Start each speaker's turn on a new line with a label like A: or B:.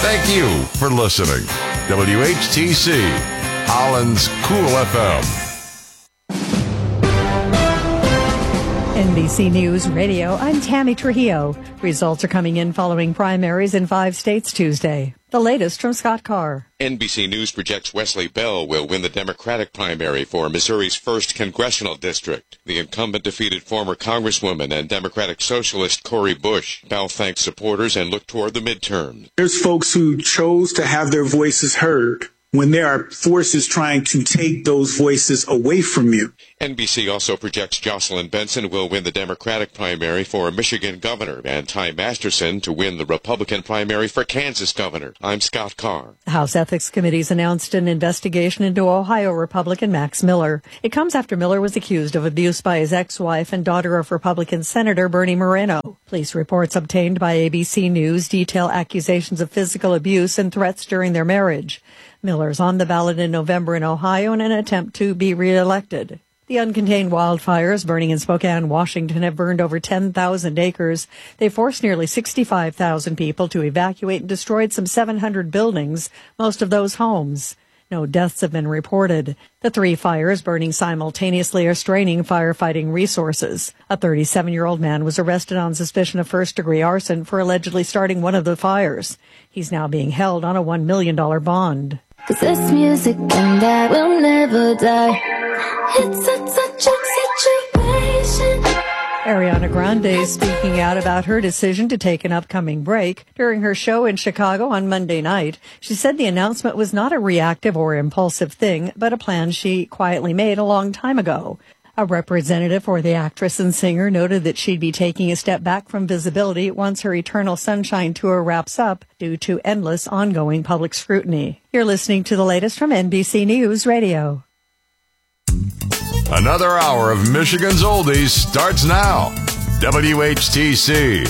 A: Thank you for listening. WHTC, Holland's Cool FM.
B: NBC News Radio, I'm Tammy Trujillo. Results are coming in following primaries in 5 states Tuesday. The latest from Scott Carr.
C: NBC News projects Wesley Bell will win the Democratic primary for Missouri's 1st congressional district. The incumbent defeated former Congresswoman and Democratic Socialist Cori Bush. Bell thanked supporters and looked toward the midterm.
D: There's folks who chose to have their voices heard when there are forces trying to take those voices away from you.
C: NBC also projects Jocelyn Benson will win the Democratic primary for Michigan governor and Ty Masterson to win the Republican primary for Kansas governor. I'm Scott Carr.
B: The House Ethics Committee's announced an investigation into Ohio Republican Max Miller. It comes after Miller was accused of abuse by his ex-wife and daughter of Republican Senator Bernie Moreno. Police reports obtained by ABC News detail accusations of physical abuse and threats during their marriage. Miller's on the ballot in November in Ohio in an attempt to be reelected. The uncontained wildfires burning in Spokane, Washington, have burned over 10,000 acres. They forced nearly 65,000 people to evacuate and destroyed some 700 buildings, most of those homes. No deaths have been reported. The 3 fires burning simultaneously are straining firefighting resources. A 37-year-old man was arrested on suspicion of first-degree arson for allegedly starting one of the fires. He's now being held on a $1 million bond.
E: 'Cause this music and I will never die. It's such a situation.
B: Ariana Grande is speaking out about her decision to take an upcoming break. During her show in Chicago on Monday night, she said the announcement was not a reactive or impulsive thing, but a plan she quietly made a long time ago. A representative for the actress and singer noted that she'd be taking a step back from visibility once her Eternal Sunshine tour wraps up due to endless ongoing public scrutiny. You're listening to the latest from NBC News Radio.
A: Another hour of Michigan's Oldies starts now. WHTC.